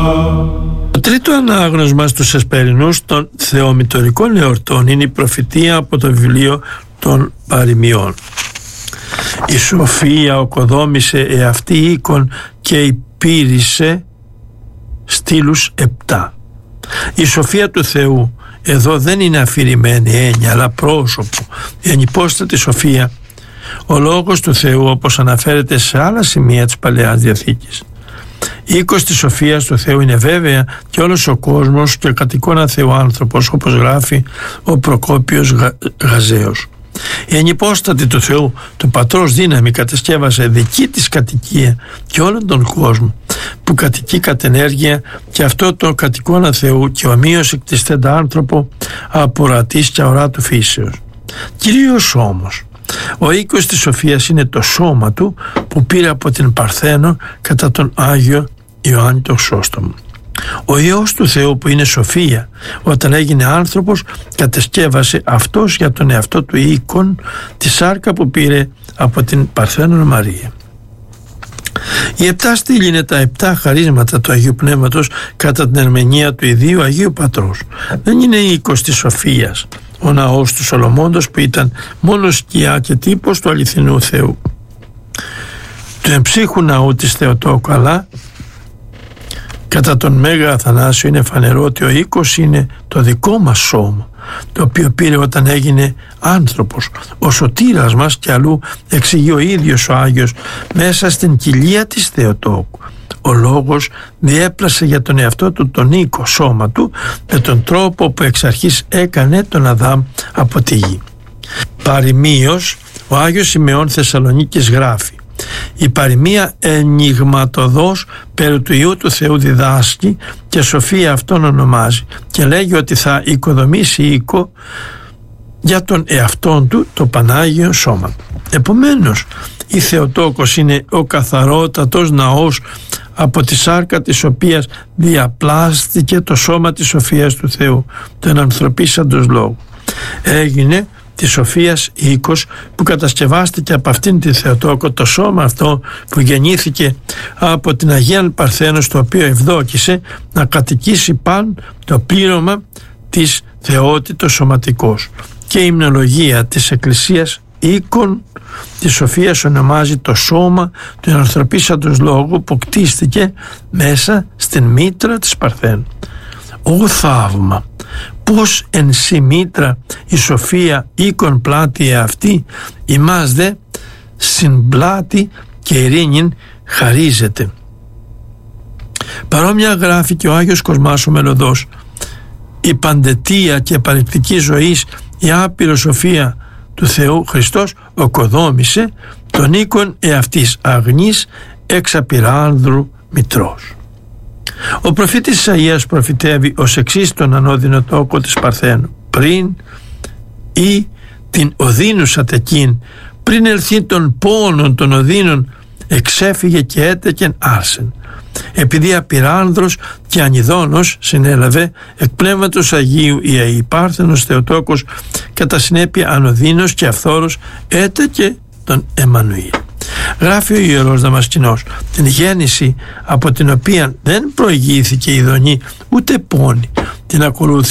Το τρίτο ανάγνωσμα στους Εσπερινούς των θεομητορικών εορτών είναι η προφητεία από το βιβλίο των Παροιμιών. Η Σοφία οκοδόμησε εαυτή οίκον και υπήρησε στήλους 7. Η σοφία του Θεού εδώ δεν είναι αφηρημένη έννοια αλλά πρόσωπο, η ανυπόστατη σοφία, ο λόγος του Θεού όπως αναφέρεται σε άλλα σημεία της Παλαιάς Διαθήκης. Οίκος της σοφίας του Θεού είναι βέβαια και όλος ο κόσμος και κατ' εικόνα Θεού άνθρωπος, όπως γράφει ο Προκόπιος Γαζέος. Η ανυπόστατη του Θεού, του Πατρός δύναμη, κατασκεύασε δική της κατοικία και όλον τον κόσμο που κατοικεί κατ' ενέργεια, και αυτό το κατ' εικόνα Θεού και ομοίως εκτιστέντα άνθρωπο από ορατής και αοράτου φύσεως. Κυρίως όμως ο οίκος της σοφίας είναι το σώμα του που πήρε από την Παρθένο κατά τον Άγιο Ιωάννη τον Χρυσόστομο. Ο Υιός του Θεού που είναι σοφία, όταν έγινε άνθρωπος, κατασκεύασε αυτός για τον εαυτό του οίκον τη σάρκα που πήρε από την Παρθένο Μαρία. Οι 7 στήλοι είναι τα 7 χαρίσματα του Αγίου Πνεύματος κατά την ερμηνεία του ιδίου Αγίου Πατρός. Δεν είναι οίκος της σοφίας ο ναός του Σολομώντος που ήταν μόνο σκιά και τύπος του αληθινού Θεού, του εμψύχου ναού της Θεοτόκου, αλλά κατά τον Μέγα Αθανάσιο είναι φανερό ότι ο οίκος είναι το δικό μας σώμα, το οποίο πήρε όταν έγινε άνθρωπος. Ο σωτήρας μας, και αλλού εξηγεί ο ίδιος ο Άγιος, μέσα στην κοιλία της Θεοτόκου ο Λόγος διέπλασε για τον εαυτό του τον οίκο σώμα του με τον τρόπο που εξ αρχής έκανε τον Αδάμ από τη γη. Παροιμίως ο Άγιος Σιμεών Θεσσαλονίκης γράφει: η παροιμία ενιγματωδώς περί του Υιού του Θεού διδάσκει και σοφία αυτόν ονομάζει, και λέγει ότι θα οικοδομήσει οίκο για τον εαυτόν του το Πανάγιο σώμα. Επομένως η Θεοτόκος είναι ο καθαρότατος ναός από τη σάρκα της οποίας διαπλάστηκε το σώμα της σοφίας του Θεού, τον ανθρωπίσαντος λόγου. Έγινε της σοφίας οίκος που κατασκευάστηκε από αυτήν τη Θεοτόκο, το σώμα αυτό που γεννήθηκε από την Αγία Παρθένο, στο οποίο ευδόκησε να κατοικήσει παν το πλήρωμα της θεότητος σωματικός. Και η υμνολογία της Εκκλησίας οίκον της σοφίας ονομάζει το σώμα του ανθρωπίσαντος λόγου που κτίστηκε μέσα στην μήτρα της Παρθένου. Ω θαύμα! Πώς εν σύ μήτρα η σοφία οίκον πλάτη αυτή, ημάς δε συμπλάτη και ειρήνην χαρίζεται. Παρόμοια γράφει και ο Άγιος Κοσμάς ο Μελωδός: η παντετία και παρεκτική ζωής, η άπειρο σοφία του Θεού Χριστός οκοδόμησε τον οίκον εαυτής αγνής εξ απειράνδρου μητρός. Ο προφήτης Ισαΐας προφητεύει ως εξής τον ανώδυνο τόκο της Παρθένου: πριν ή την οδύνουσα τεκίν, πριν ελθεί των πόνων των οδύνων, εξέφυγε και έτεκεν άρσεν. Επειδή απειράνδρος και ανιδόνος συνέλαβε εκ πνεύματος Αγίου η Πάρθενος Θεοτόκος, κατά συνέπεια ανωδύνος και αυθόρος έτεκε τον Εμμανουήλ. Γράφει ο Ιερός Δαμασκηνός: την γέννηση από την οποία δεν προηγήθηκε η ειδονή ούτε πόνη, την ακολούθησε